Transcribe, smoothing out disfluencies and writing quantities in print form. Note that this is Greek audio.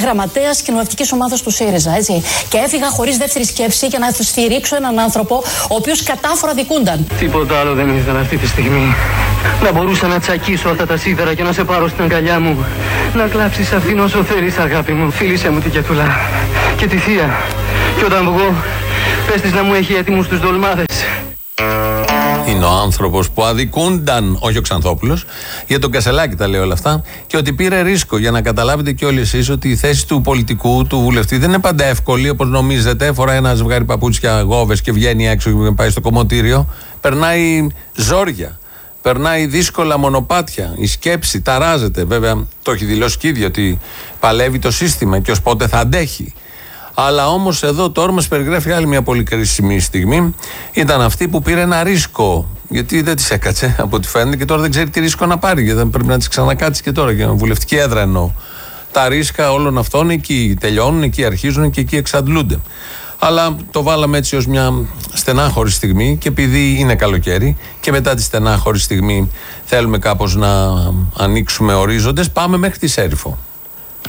γραμματέας κοινοβουλευτικής ομάδας του ΣΥΡΙΖΑ. Έτσι. Και έφυγα χωρίς δεύτερη σκέψη για να στηρίξω έναν άνθρωπο ο οποίος κατάφορα δικούνταν. Τίποτα άλλο δεν ήθελα αυτή τη στιγμή. Να μπορούσα να τσακίσω αυτά τα σίδερα και να σε πάρω στην αγκαλιά μου. Να κλάψεις αυτήν όσο θέλεις, αγάπη μου. Φίλησέ μου την Κιατούλα και τη θεία. Και όταν βγω, πες της να μου έχει έτοιμους τους ντολμάδες. Είναι ο άνθρωπος που αδικούνταν, όχι ο Ξανθόπουλος, για τον Κασελάκη τα λέει όλα αυτά, και ότι πήρε ρίσκο, για να καταλάβετε και όλοι εσείς ότι η θέση του πολιτικού, του βουλευτή, δεν είναι πάντα εύκολη όπως νομίζετε. Φοράει ένα ζευγάρι παπούτσια γόβες και βγαίνει έξω και πάει στο κομμωτήριο. Περνάει ζόρια. Περνάει δύσκολα μονοπάτια. Η σκέψη ταράζεται. Βέβαια, το έχει δηλώσει και ίδιο ότι παλεύει το σύστημα και ως πότε θα αντέχει. Αλλά όμως εδώ τώρα μας περιγράφει άλλη μια πολύ κρίσιμη στιγμή. Ήταν αυτή που πήρε ένα ρίσκο. Γιατί δεν της έκατσε από ό,τι φαίνεται και τώρα δεν ξέρει τι ρίσκο να πάρει. Γιατί πρέπει να της ξανακάτσει και τώρα. Για βουλευτική έδρα εννοώ. Τα ρίσκα όλων αυτών εκεί τελειώνουν, εκεί αρχίζουν και εκεί εξαντλούνται. Αλλά το βάλαμε έτσι ως μια στενάχωρη στιγμή και επειδή είναι καλοκαίρι και μετά τη στενάχωρη στιγμή θέλουμε κάπως να ανοίξουμε ορίζοντες, πάμε μέχρι τη Σέριφο.